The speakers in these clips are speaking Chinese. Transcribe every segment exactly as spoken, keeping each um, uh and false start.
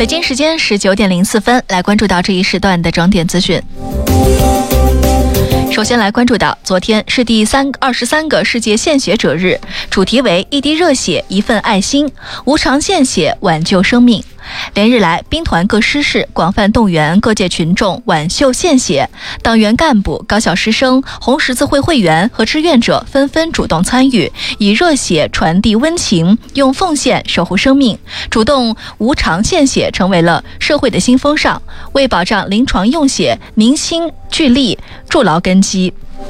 北京时间是九点零四分，来关注到这一时段的整点资讯。首先来关注到，昨天是第三二十三个世界献血者日，主题为一滴热血一份爱心，无偿献血挽救生命。连日来，兵团各师事广泛动员各界群众挽袖献血，党员干部、高校师生、红十字会会员和志愿者纷纷主动参与，以热血传递温情，用奉献守护生命，主动无偿献血成为了社会的新风尚，为保障临床用血凝心聚力，筑牢根基。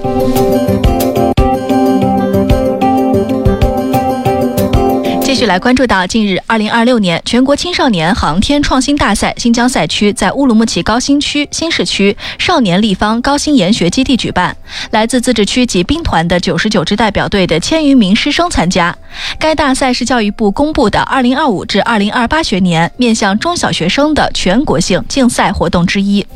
继续来关注到，近日二零二六年全国青少年航天创新大赛新疆赛区在乌鲁木齐高新区新市区少年立方高新研学基地举办，来自自治区及兵团的九十九支代表队的千余名师生参加。该大赛是教育部公布的二零二五至二零二八学年面向中小学生的全国性竞赛活动之一。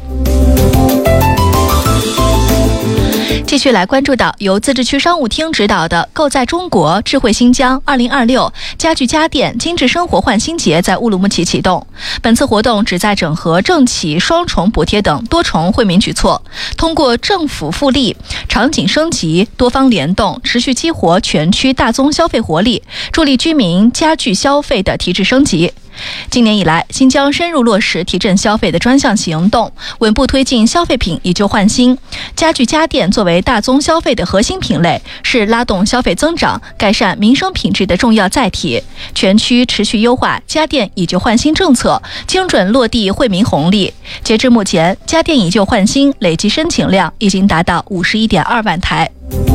继续来关注到，由自治区商务厅指导的构在中国智慧新疆二零二六家具家电精致生活焕新节在乌鲁木齐启动。本次活动旨在整合政企双重补贴等多重惠民举措，通过政府复利、场景升级、多方联动，持续激活全区大宗消费活力，助力居民家具消费的提质升级。今年以来，新疆深入落实提振消费的专项行动，稳步推进消费品以旧换新。家具家电作为大宗消费的核心品类，是拉动消费增长、改善民生品质的重要载体。全区持续优化家电以旧换新政策，精准落地惠民红利。截至目前，家电以旧换新累计申请量已经达到五十一点二万台。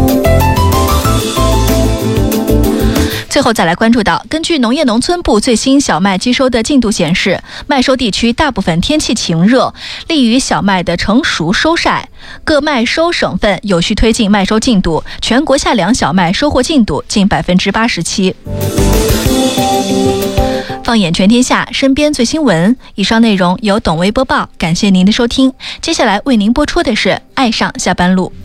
最后再来关注到，根据农业农村部最新小麦机收的进度显示，麦收地区大部分天气晴热，利于小麦的成熟收晒。各麦收省份有序推进麦收进度，全国夏粮小麦收获进度近百分之八十七。放眼全天下，身边最新闻。以上内容由董威播报，感谢您的收听。接下来为您播出的是《爱上下班路》。